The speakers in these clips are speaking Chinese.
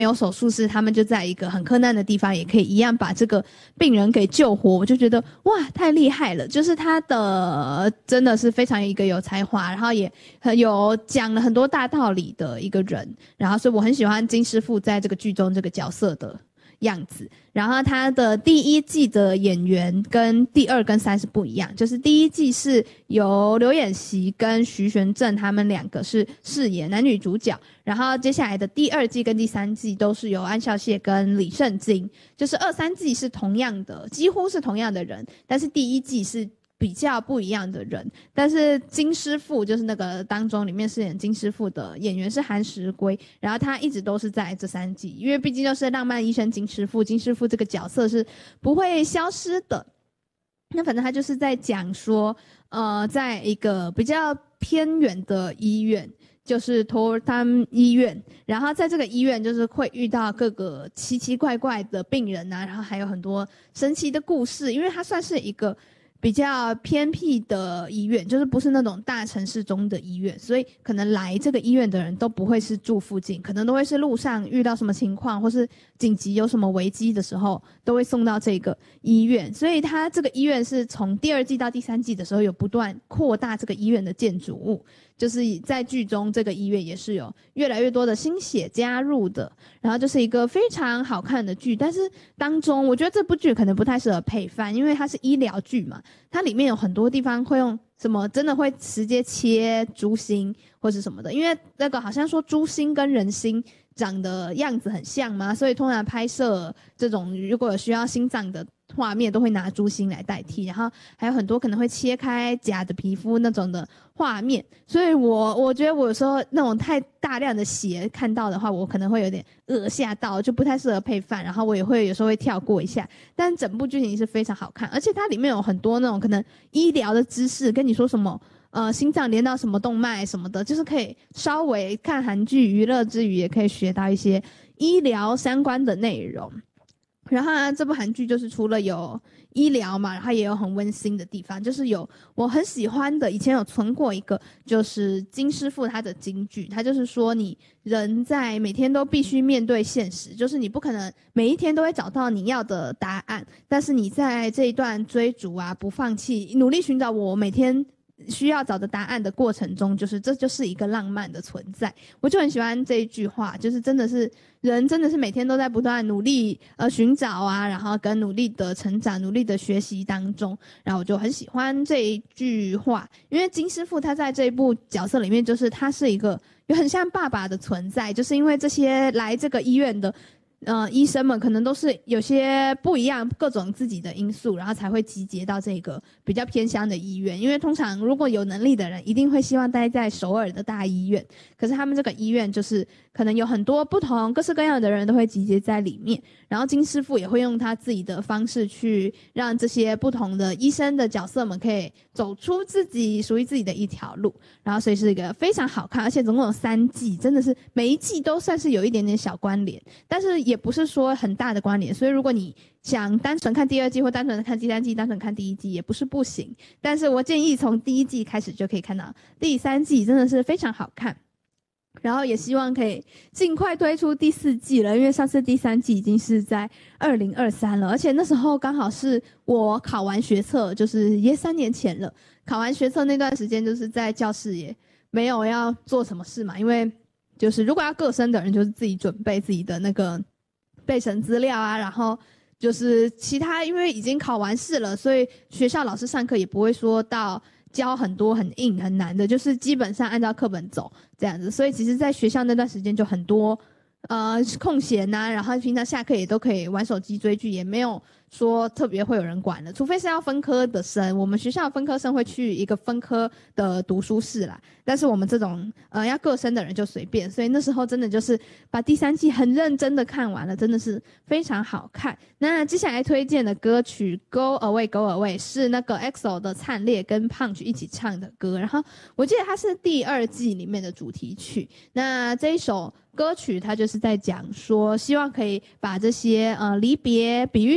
有手术室，他们就在一个很困难的地方，也可以一样把这个病人给救活。我就觉得哇，太厉害了！就是他的真的是非常一个有才华，然后也很有讲了很多大道理的一个人。然后所以我很喜欢金师傅在这个剧中这个角色的样子。然后他的第一季的演员跟第2跟3是不一样，就是第一季是由刘演熙跟徐玄正他们两个是饰演男女主角，然后接下来的第2季跟第3季都是由安孝燮跟李圣经，就是2、3季是同样的，几乎是同样的人，但是第一季是比较不一样的人。但是金师傅就是那个当中里面饰演金师傅的演员是韩石圭，然后他一直都是在这3季，因为毕竟就是浪漫医生金师傅，金师傅这个角色是不会消失的。那反正他就是在讲说在一个比较偏远的医院，就是托尔坦医院，然后在这个医院就是会遇到各个奇奇怪怪的病人啊，然后还有很多神奇的故事，因为它算是一个比较偏僻的医院，就是不是那种大城市中的医院，所以可能来这个医院的人都不会是住附近，可能都会是路上遇到什么情况或是紧急有什么危机的时候都会送到这个医院。所以他这个医院是从第2季到第3季的时候有不断扩大这个医院的建筑物，就是在剧中这个医院也是有越来越多的新血加入的，然后就是一个非常好看的剧。但是当中我觉得这部剧可能不太适合配饭，因为它是医疗剧嘛，它里面有很多地方会用什么真的会直接切猪心或是什么的，因为那个好像说猪心跟人心长的样子很像嘛，所以通常拍摄这种如果有需要心脏的画面都会拿猪心来代替，然后还有很多可能会切开假的皮肤那种的画面，所以我觉得我有时候那种太大量的血看到的话，我可能会有点吓到，就不太适合配饭，然后我也会有时候会跳过一下。但整部剧情是非常好看，而且它里面有很多那种可能医疗的知识，跟你说什么心脏连到什么动脉什么的，就是可以稍微看韩剧娱乐之余也可以学到一些医疗相关的内容。然后这部韩剧就是除了有医疗嘛，然后也有很温馨的地方，就是有我很喜欢的，以前有存过一个，就是金师傅他的金句，他就是说你人在每天都必须面对现实，就是你不可能每一天都会找到你要的答案，但是你在这一段追逐啊，不放弃，努力寻找我每天需要找的答案的过程中，就是这就是一个浪漫的存在。我就很喜欢这一句话，就是真的是人真的是每天都在不断努力寻找啊，然后跟努力的成长努力的学习当中，然后我就很喜欢这一句话。因为金师傅他在这一部角色里面，就是他是一个有很像爸爸的存在，就是因为这些来这个医院的医生们可能都是有些不一样各种自己的因素，然后才会集结到这个比较偏乡的医院。因为通常如果有能力的人一定会希望待在首尔的大医院，可是他们这个医院就是可能有很多不同各式各样的人都会集结在里面，然后金师傅也会用他自己的方式去让这些不同的医生的角色们可以走出自己属于自己的一条路。然后所以是一个非常好看，而且总共有3季，真的是每一季都算是有一点点小关联，但是也不是说很大的关联，所以如果你想单纯看第2季或单纯看第3季，单纯看第1季也不是不行，但是我建议从第1季开始就可以看到第3季，真的是非常好看。然后也希望可以尽快推出第4季了，因为上次第3季已经是在2023了，而且那时候刚好是我考完学测，就是也3年前了。考完学测那段时间就是在教室也没有要做什么事嘛，因为就是如果要各生的人就是自己准备自己的那个备审资料啊，然后就是其他因为已经考完试了，所以学校老师上课也不会说到教很多很硬很难的，就是基本上按照课本走这样子。所以其实在学校那段时间就很多空闲啊，然后平常下课也都可以玩手机追剧，也没有说特别会有人管了，除非是要分科的生，我们学校的分科生会去一个分科的读书室啦，但是我们这种要各生的人就随便。所以那时候真的就是把第3季很认真的看完了，真的是非常好看。那接下来推荐的歌曲 Go Away Go Away 是那个 EXO 的灿烈跟 Punch 一起唱的歌，然后我记得它是第2季里面的主题曲。那这一首歌曲它就是在讲说希望可以把这些离别比喻成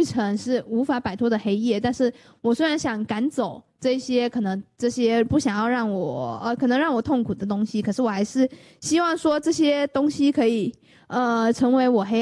是无法摆脱的黑夜，但是我虽然想赶走这些可能这些不想要让我可能让我痛苦的东西，可是我还是希望说这些东西可以成为我黑